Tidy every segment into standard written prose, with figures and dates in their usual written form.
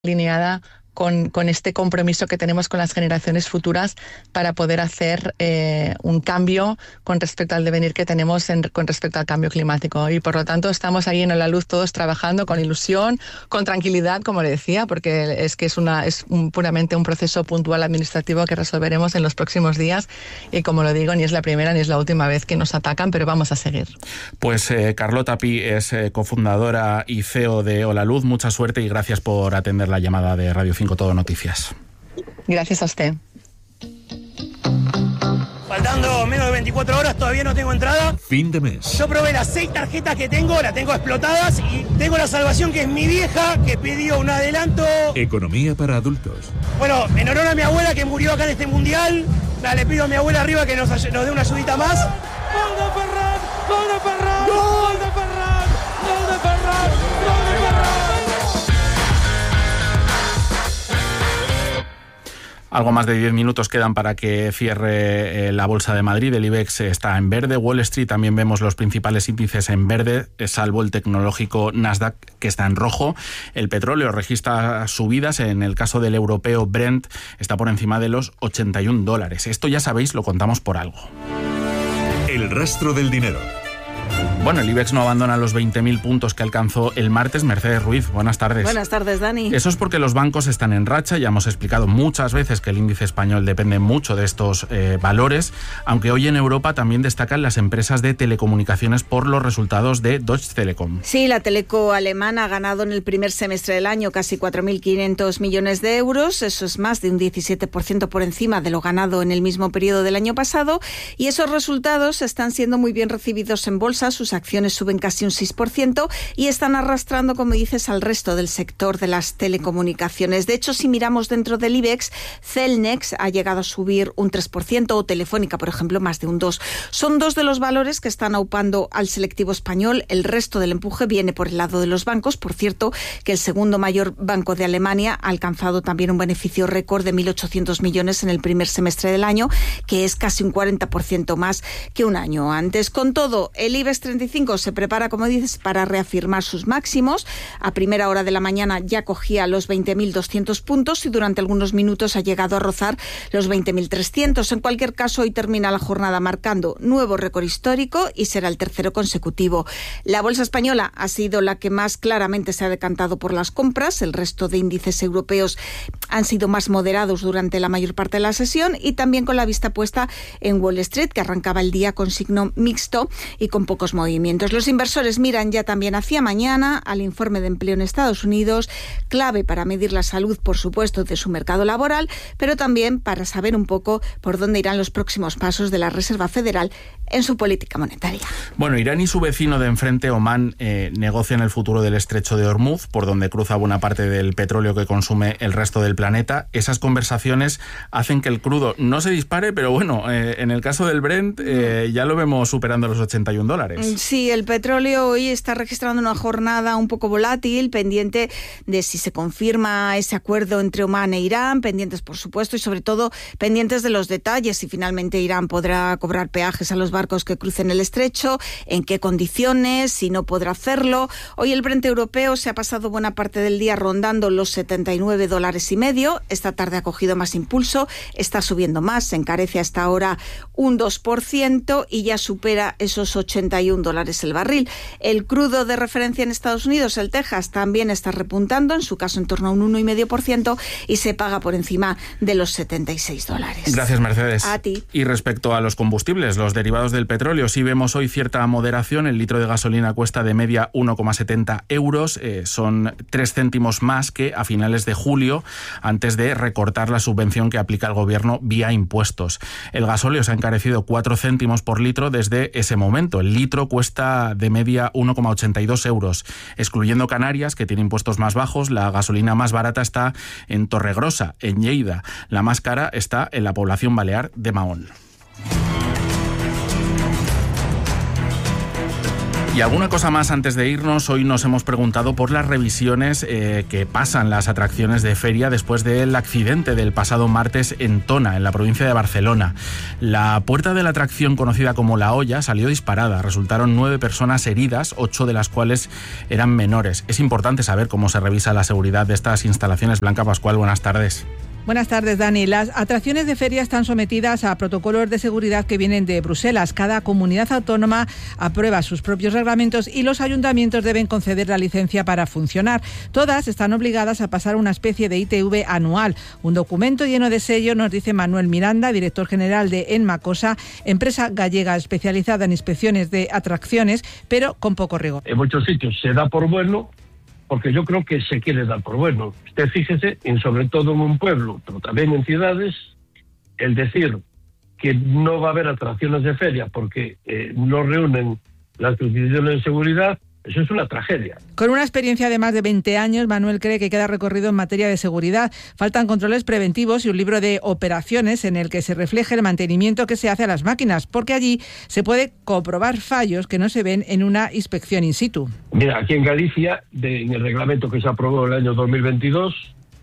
alineada con este compromiso que tenemos con las generaciones futuras para poder hacer un cambio con respecto al devenir que tenemos con respecto al cambio climático. Y por lo tanto estamos ahí en Holaluz todos trabajando con ilusión, con tranquilidad, como le decía, porque es que es puramente un proceso puntual administrativo que resolveremos en los próximos días. Y como lo digo, ni es la primera ni es la última vez que nos atacan, pero vamos a seguir. Pues Carlota Pi es cofundadora y CEO de Holaluz. Mucha suerte y gracias por atender la llamada de Radio 5 Todo Noticias. Gracias a usted. Faltando menos de 24 horas, todavía no tengo entrada. Fin de mes. Yo probé las 6 tarjetas que tengo, las tengo explotadas y tengo la salvación que es mi vieja, que pidió un adelanto. Economía para adultos. Bueno, en honor a mi abuela que murió acá en este mundial, le pido a mi abuela arriba que nos dé una ayudita más. ¡Gol de Ferran! ¡Gol de Ferran! ¡Gol de Ferran! ¡Gol de Ferran! ¡Gol de Ferran! Algo más de 10 minutos quedan para que cierre la Bolsa de Madrid. El IBEX está en verde. Wall Street también vemos los principales índices en verde, salvo el tecnológico Nasdaq, que está en rojo. El petróleo registra subidas. En el caso del europeo Brent está por encima de los $81. Esto ya sabéis, lo contamos por algo. El rastro del dinero. Bueno, el IBEX no abandona los 20.000 puntos que alcanzó el martes. Mercedes Ruiz, buenas tardes. Buenas tardes, Dani. Eso es porque los bancos están en racha. Ya hemos explicado muchas veces que el índice español depende mucho de estos valores, aunque hoy en Europa también destacan las empresas de telecomunicaciones por los resultados de Deutsche Telekom. Sí, la teleco alemana ha ganado en el primer semestre del año casi 4.500 millones de euros. Eso es más de un 17% por encima de lo ganado en el mismo periodo del año pasado. Y esos resultados están siendo muy bien recibidos en bolsa. Sus acciones suben casi un 6% y están arrastrando, como dices, al resto del sector de las telecomunicaciones. De hecho, si miramos dentro del IBEX, Cellnex ha llegado a subir un 3% o Telefónica, por ejemplo, más de un 2%. Son dos de los valores que están aupando al selectivo español. El resto del empuje viene por el lado de los bancos. Por cierto, que el segundo mayor banco de Alemania ha alcanzado también un beneficio récord de 1.800 millones en el primer semestre del año, que es casi un 40% más que un año antes. Con todo, el IBEX 35 se prepara, como dices, para reafirmar sus máximos. A primera hora de la mañana ya cogía los 20.200 puntos y durante algunos minutos ha llegado a rozar los 20.300. En cualquier caso, hoy termina la jornada marcando nuevo récord histórico y será el tercero consecutivo. La bolsa española ha sido la que más claramente se ha decantado por las compras. El resto de índices europeos han sido más moderados durante la mayor parte de la sesión y también con la vista puesta en Wall Street, que arrancaba el día con signo mixto y con pocos movimientos. Los inversores miran ya también hacia mañana al informe de empleo en Estados Unidos, clave para medir la salud, por supuesto, de su mercado laboral, pero también para saber un poco por dónde irán los próximos pasos de la Reserva Federal en su política monetaria. Bueno, Irán y su vecino de enfrente, Omán, negocian el futuro del estrecho de Hormuz, por donde cruza buena parte del petróleo que consume el resto del planeta. Esas conversaciones hacen que el crudo no se dispare, pero bueno, en el caso del Brent ya lo vemos superando los $81. Sí, el petróleo hoy está registrando una jornada un poco volátil, pendiente de si se confirma ese acuerdo entre Omán e Irán, pendientes, por supuesto, y sobre todo pendientes de los detalles, si finalmente Irán podrá cobrar peajes a los barcos que crucen el estrecho, en qué condiciones, si no podrá hacerlo. Hoy el Brent europeo se ha pasado buena parte del día rondando los $79,5. Esta tarde ha cogido más impulso, está subiendo más, se encarece hasta ahora un 2% y ya supera esos $81 el barril. El crudo de referencia en Estados Unidos, el Texas, también está repuntando, en su caso en torno a un 1,5% y se paga por encima de los $76. Gracias, Mercedes. A ti. Y respecto a los combustibles, los derivados del petróleo, sí vemos hoy cierta moderación. El litro de gasolina cuesta de media 1,70 euros. Son 3 céntimos más que a finales de julio, antes de recortar la subvención que aplica el gobierno vía impuestos. El gasóleo se ha encarecido 4 céntimos por litro desde ese momento. El litro cuesta de media 1,82 euros. Excluyendo Canarias, que tiene impuestos más bajos, la gasolina más barata está en Torregrosa, en Lleida. La más cara está en la población balear de Mahón. Y alguna cosa más antes de irnos. Hoy nos hemos preguntado por las revisiones que pasan las atracciones de feria después del accidente del pasado martes en Tona, en la provincia de Barcelona. La puerta de la atracción, conocida como La Olla, salió disparada. Resultaron 9 personas heridas, 8 de las cuales eran menores. Es importante saber cómo se revisa la seguridad de estas instalaciones. Blanca Pascual, buenas tardes. Buenas tardes, Dani. Las atracciones de feria están sometidas a protocolos de seguridad que vienen de Bruselas. Cada comunidad autónoma aprueba sus propios reglamentos y los ayuntamientos deben conceder la licencia para funcionar. Todas están obligadas a pasar una especie de ITV anual, un documento lleno de sellos, nos dice Manuel Miranda, director general de Enmacosa, empresa gallega especializada en inspecciones de atracciones, pero con poco rigor. En muchos sitios se da por bueno, porque yo creo que se quiere dar por bueno. Usted fíjese, sobre todo en un pueblo, pero también en ciudades, el decir que no va a haber atracciones de feria porque no reúnen las condiciones de seguridad, eso es una tragedia. Con una experiencia de más de 20 años, Manuel cree que queda recorrido en materia de seguridad. Faltan controles preventivos y un libro de operaciones en el que se refleje el mantenimiento que se hace a las máquinas, porque allí se puede comprobar fallos que no se ven en una inspección in situ. Mira, aquí en Galicia, en el reglamento que se aprobó en el año 2022,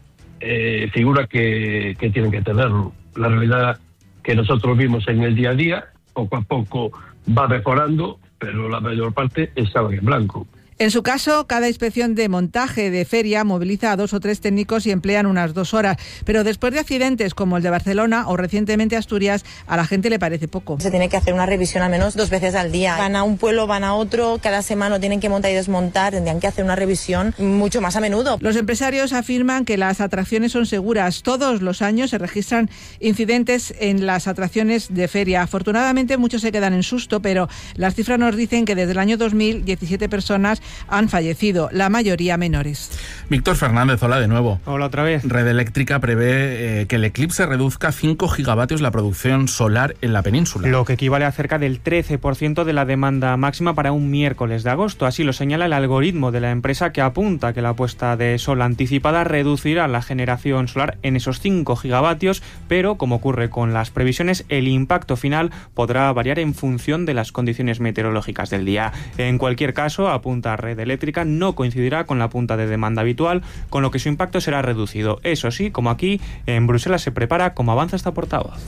figura que tienen que tenerlo. La realidad que nosotros vimos en el día a día, poco a poco va mejorando, pero la mayor parte estaba en blanco. En su caso, cada inspección de montaje de feria moviliza a 2 o 3 técnicos y emplean unas 2 horas. Pero después de accidentes como el de Barcelona o recientemente Asturias, a la gente le parece poco. Se tiene que hacer una revisión al menos 2 veces al día. Van a un pueblo, van a otro, cada semana lo tienen que montar y desmontar. Tendrían que hacer una revisión mucho más a menudo. Los empresarios afirman que las atracciones son seguras. Todos los años se registran incidentes en las atracciones de feria. Afortunadamente muchos se quedan en susto, pero las cifras nos dicen que desde el año 2000, 17 personas han fallecido, la mayoría menores. Víctor Fernández, hola de nuevo. Hola otra vez. Red Eléctrica prevé que el eclipse reduzca 5 gigavatios la producción solar en la península. Lo que equivale a cerca del 13% de la demanda máxima para un miércoles de agosto. Así lo señala el algoritmo de la empresa, que apunta que la puesta de sol anticipada reducirá la generación solar en esos 5 gigavatios, pero como ocurre con las previsiones, el impacto final podrá variar en función de las condiciones meteorológicas del día. En cualquier caso, apunta Red Eléctrica, no coincidirá con la punta de demanda habitual, con lo que su impacto será reducido. Eso sí, como aquí, en Bruselas se prepara como avanza esta portavoz.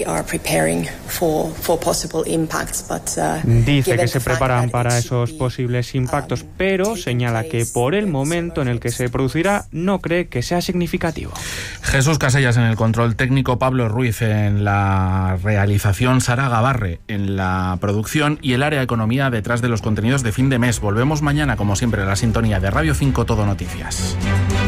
Dice que se preparan para esos posibles impactos, pero señala que por el momento en el que se producirá no cree que sea significativo. Jesús Casellas en el control técnico, Pablo Ruiz en la realización, Sara Gabarre en la producción y el área de economía detrás de los contenidos de fin de mes. Volvemos mañana, como siempre, a la sintonía de Radio 5 Todo Noticias.